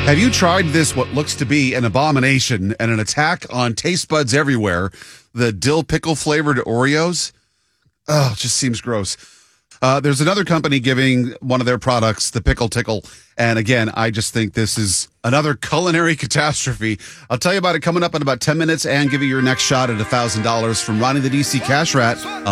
Have you tried this, what looks to be an abomination and an attack on taste buds everywhere? The dill pickle flavored Oreos? Oh, it just seems gross. There's another company giving one of their products the Pickle Tickle. And again, I just think this is another culinary catastrophe. I'll tell you about it coming up in about 10 minutes and give you your next shot at $1,000 from Ronnie the DC Cash Rat.